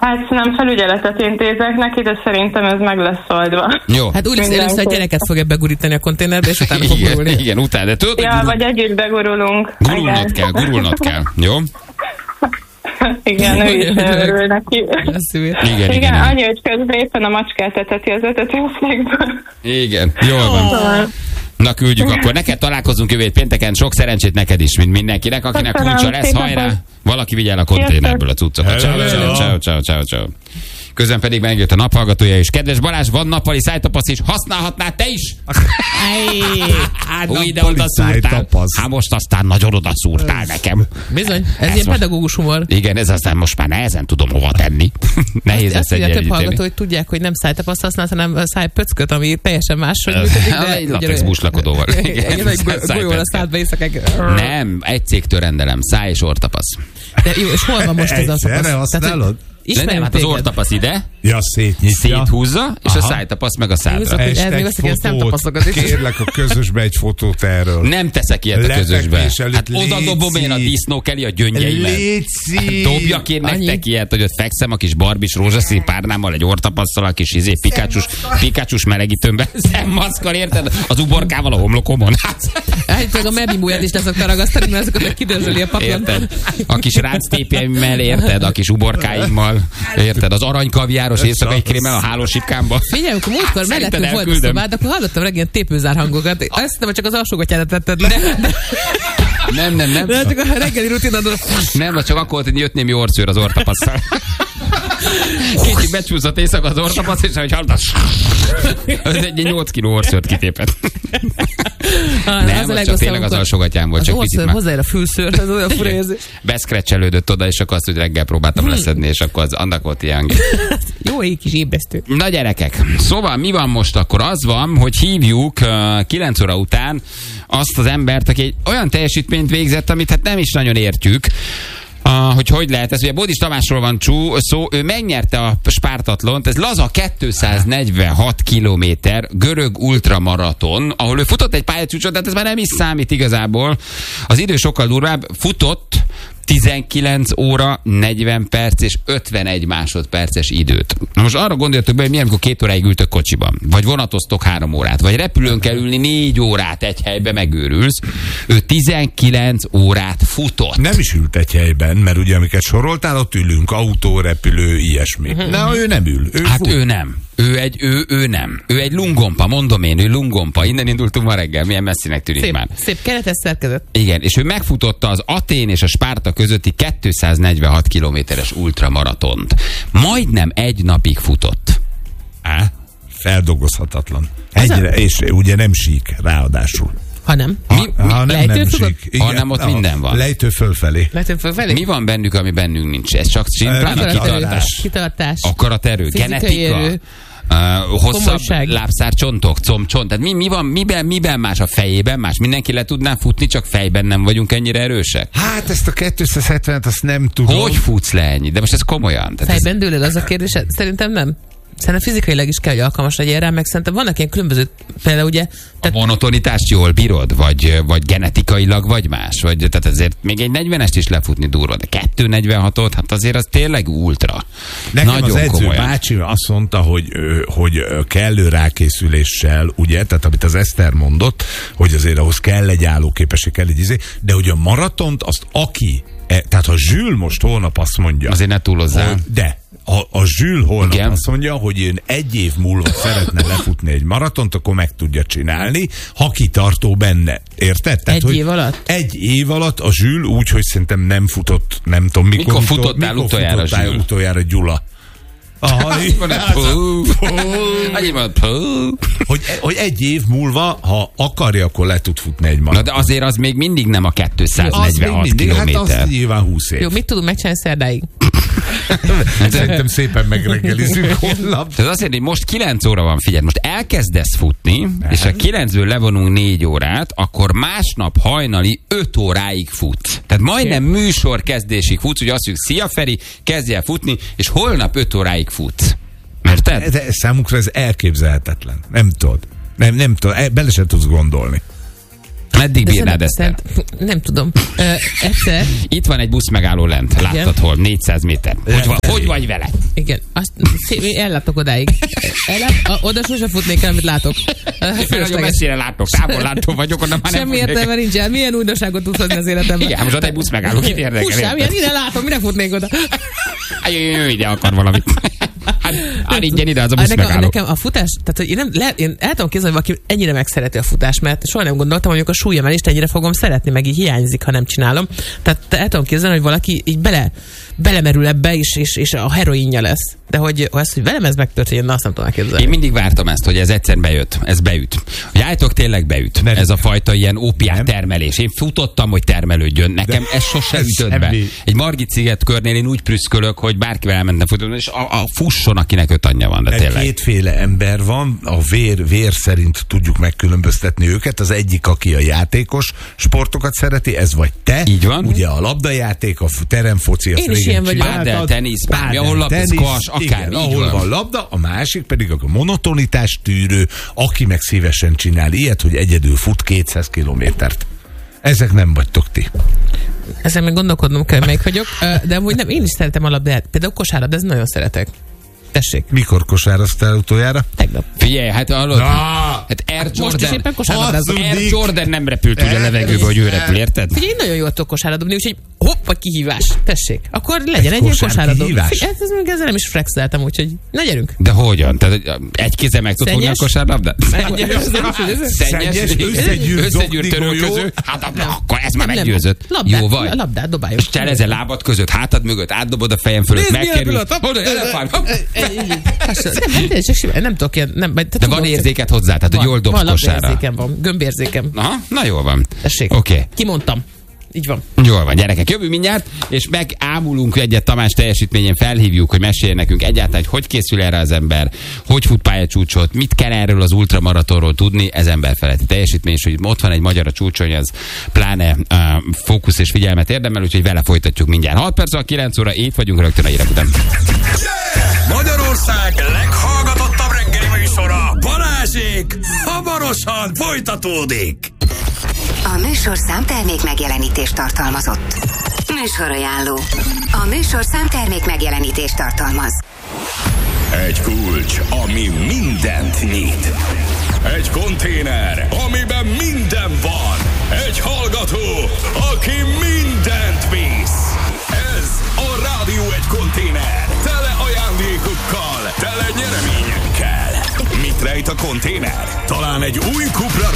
Hát nem felügyeletet intézek neki, de szerintem ez meg lesz oldva. Jó. Hát úgy lesz, először a gyereket fogja begurítani a konténerbe, és utána fog gurulni. Igen, utána. De tudod, Ja, vagy együtt begurulunk. Gurulnod kell. Jó? Igen, ő is örül neki. Igen, annyi, hogy közben éppen a macskát eteti az etetőszékből. Igen, jól van. Na küldjük akkor. Neked találkozunk jövő pénteken. Sok szerencsét neked is, mint mindenkinek. Akinek kulcsa lesz, hajrá. Valaki vigye el a konténerből a cuccokat. Ciao. Közben pedig megjött a naphallgatója is. Kedves Balázs, van nappali szájtapasz is. Használhatnád te is? Új, de oda szúrtál. Hát most aztán nagyon oda szúrtál nekem. Bizony, ez ilyen pedagógus humor. Igen, ez aztán most már nehezen tudom hova tenni. Nehéz ezt egyenlíteni. Több hallgató, hogy tudják, hogy nem szájtapaszt használsz, hanem szájpöcköt, ami teljesen máshogy működik. Egy latex buslakodóval. Igen, egy golyóra szállt éjszakák. Nem, egy cégtől rendelem. Száj és orrtapasz. De jó, és hol van most ez a tapasz? Egyszerre használod? Nem, hát az orrtapasz ide. Ja, széthúzza, és a szájtapasz meg a szádra. Kérlek a közösbe egy fotót erről. Nem teszek ilyet a közösbe. Hát oda dobom én a disznók elé a gyöngyeimet. Dobjak én nektek ilyet, hogy ott fekszem a kis barbis rózsaszín párnámmal, egy orrtapasszal, a kis pikácsus melegítőmben, szemmaszkal, érted? Az uborkával a homlokomon. Hát a mebimúját is leszokta ragasztani, mert azokat kidőzöli a papíron. Érted? A kis ránctépjeimmel, érted? A kis uborkáimmal. Érted? Az aranykaviáros éjszakai krémmel a hálósipkámba. Figyelj, amikor múltkor mellettünk volt a szobád, akkor hallottam reggel tépőzár hangokat. Azt hiszem, hogy csak az alsógatyádat tetted le. Nem. De csak a reggeli rutinadon. Nem, csak akkor volt, hogy jött némi orrszőr az orrtapasszal. Kicsit becsúszott éjszaka az orrtapasz, és ahogy hallasz, egy 8 kiló orrszőrt kitépett. Nem, az csak tényleg az alsógatyám volt. Csak kicsit már hozzáér a fülszőr, ez olyan fura érzés. Beszkrecselődött oda, és akkor azt, hogy reggel próbáltam leszedni, és akkor az annak volt ilyen. Jó, egy kis ébresztő. Na gyerekek, szóval mi van most akkor? Az van, hogy hívjuk 9 óra után azt az embert, aki egy olyan teljesítményt végzett, amit hát nem is nagyon értjük, hogy lehet ez. Ugye Bódis Tamásról van szó, ő megnyerte a Spártatlont, ez laza 246 kilométer görög ultramaraton, ahol ő futott egy pályacsúcsot, de hát ez már nem is számít igazából. Az idő sokkal durvább, futott 19 óra, 40 perc és 51 másodperces időt. Na most arra gondoljatok be, hogy milyen, amikor 2 óráig ültök kocsiban, vagy vonatoztok 3 órát, vagy repülőn kell ülni 4 órát egy helybe, megőrülsz. Ő 19 órát futott. Nem is ült egy helyben, mert ugye amiket soroltál, ott ülünk, autó, repülő, ilyesmi. Na, ő nem ül. Ő nem. Ő nem. Ő egy lungompa, mondom én, ő lungompa. Innen indultunk ma reggel, milyen messzinek tűnik már. Szép keretes szerkezet. Igen, és ő megfutotta az Atén és a Spárta közötti 246 kilométeres ultramaratont. Majdnem egy napig futott. Feldolgozhatatlan. Egyre, és ugye nem sík, ráadásul. Hanem ott minden van. Lejtő fölfelé. Mi van bennük, ami bennünk nincs? Ez csak szimplán kitartás. Akaraterő, genetika, hosszabb lábszárcsontok, combcsont. Tehát mi van, miben más a fejében más? Mindenki le tudná futni, csak fejben nem vagyunk ennyire erősek? Hát ezt a 270-et azt nem tudom. Hogy futsz le ennyi? De most ez komolyan. Fejben dőled az a kérdés? Szerintem nem. Szerintem fizikailag is kell, hogy alkalmas legyen rá, meg szerintem vannak ilyen különböző, például ugye... A monotonitást jól bírod? Vagy genetikailag vagy más? Tehát azért még egy 40-est is lefutni durva, de 246-ot, hát azért az tényleg ultra. Nekem nagyon az edző komolyan. Bácsi azt mondta, hogy kellő rákészüléssel, ugye, tehát amit az Eszter mondott, hogy azért ahhoz kell egy állóképesség, kell egy de hogy a maratont azt tehát ha Zsül most holnap azt mondja... Azért ne túlozzál. De a Zsül holnap azt mondja, hogy én 1 év múlva szeretne lefutni egy maratont, akkor meg tudja csinálni, ha kitartó benne. Érted? Tehát, év alatt? 1 év alatt a Zsül úgy, hogy szerintem nem futott, nem tudom mikor futottál utoljára Gyula. Hogy 1 év múlva, ha akarja, akkor le tud futni egy maraton. Na de azért az még mindig nem a 246 kilométer. Hát az nyilván 20 év. Jó, mit tudunk megcsinálni szerdáig? Szerintem szépen megreggelizünk holnap. Ez azt jelenti, hogy most 9 óra van, figyelj, most elkezdesz futni, és ha 9-ből levonunk 4 órát, akkor másnap hajnali 5 óráig futsz. Tehát majdnem műsor kezdésig futsz, hogy azt mondjuk, szia Feri, kezdj el futni, és holnap 5 óráig futsz. Érted? De számukra ez elképzelhetetlen. Nem tudod. Nem tudod. Bele sem tudsz gondolni. Meddig bírnád ezt? Nem tudom. Egyszer. Itt van egy busz megálló lent. Láttad hol? 400 méter. Hogy vagy vele? Igen. Ellátok odáig. Oda sose futnék el, amit látok. Nagyon messzire látok. Távollátó vagyok, onnan már nem semmi értelme nincsen. Milyen újdonságot tudsz hozni az életemben? Igen, most ott egy busz megálló. Kit érdekel? Hússám, ide látom, mire futnék oda? Jöjjön, ide akar valamit. Hát ingyen ide az a busz megálló. Nekem a futás, tehát hogy én el tudom képzelni, hogy valaki ennyire megszereti a futást, mert soha nem gondoltam, hogy a súlyemelést ennyire fogom szeretni, meg így hiányzik, ha nem csinálom. Tehát el tudom képzelni, hogy valaki így belemerül ebbe, és a heroinja lesz. De hogy velem ez megtörténjen, azt nem tudom elképzelni. Én mindig vártam ezt, hogy ez egyszer bejött. Ez beüt. A jájtok tényleg beüt. Ez a fajta ilyen ópiát termelés. Én futottam, hogy termelődjön. Nekem ez sose ütött be. Egy Margit sziget körnél én úgy prüszkölök, hogy bárkivel elmentem futni, és a fusson, akinek 5 anyja van, de tényleg. Kétféle ember van, a vér szerint tudjuk megkülönböztetni őket. Az egyik, aki a játékos sportokat szereti, ez vagy te. Így van. Ugye a labdajáték, a teremfoci, a pádel, tenisz, ahol labdázkos, akár igen, ahol van labda, a másik pedig a monotonitás tűrő, aki meg szívesen csinál ilyet, hogy egyedül fut 200 kilométert. Ezek nem vagytok ti. Ezen meg gondolkodnom kell, melyik vagyok, de amúgy nem, én is szeretem a labdát. Például kosárlabdát, ezt nagyon szeretek. Tessék. Mikor kosáraztál utoljára? Tegnap. Figyelj, hát hallod? Hát Air Jordan nem repült ugye a levegőbe, hogy ő repül, érted? Figyelj, én nagyon jól tudok kosárlabdálni, úgyhogy hoppa, kihívás. Tessék. Akkor legyen egy ilyen kosárlabda. Ezzel nem is flexeltem, úgyhogy na gyerünk. De hogyan? Tehát egy kézzel meg tudod fogni a kosárlabdát? Szennyes, összegyűrt törölköző. Hát akkor ez már meggyőzött. Jó vagy. Labdát dobáljuk. És cselezel lábad között, hátad mögött, átdobod a fejem fölött, megkerül. Nem tudok ilyen... De van érzéket hozzá, tehát hogy jól dobsz kosárra. Van labdaérzékem, van, gömbérzékem. Aha, na jól van. Tessék. Oké. Kimondtam. Így van. Jól van, gyerekek, jövő mindjárt, és megámulunk egyet Tamás teljesítményén, felhívjuk, hogy meséljen nekünk egyáltalán, hogy készül erre az ember, hogy fut pályacsúcsot, mit kell erről az ultramaratonról tudni, ez emberfeletti teljesítmény, és hogy ott van egy magyar a csúcson, ez pláne fókusz és figyelmet érdemel, úgyhogy vele folytatjuk mindjárt. 6 perc, 9 óra, itt vagyunk rögtön a hírek után. Magyarország leghallgatottabb reggeli műsora, Balázsék, hamarosan folytatódik. A műsorszám termék megjelenítést tartalmazott. Műsorajánló. A műsorszám termék megjelenítést tartalmaz. Egy kulcs, ami mindent nyit. Egy konténer, amiben minden van. Egy hallgató, aki mindent visz. Ez a Rádió Egy konténer. Tele ajándékokkal, tele nyereményekkel. Mit rejt a konténer? Talán egy új Cupra